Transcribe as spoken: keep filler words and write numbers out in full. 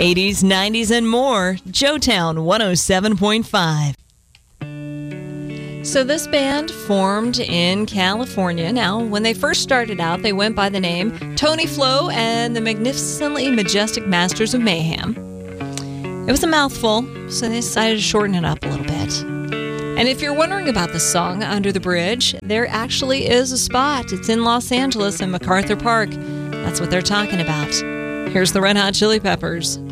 eighties, nineties, and more. Joetown one oh seven point five. So this band formed in California. Now, when they first started out, they went by the name Tony Flo and the Magnificently Majestic Masters of Mayhem. It was a mouthful, so they decided to shorten it up a little bit. And if you're wondering about the song, Under the Bridge, there actually is a spot. It's in Los Angeles in MacArthur Park. That's what they're talking about. Here's the Red Hot Chili Peppers.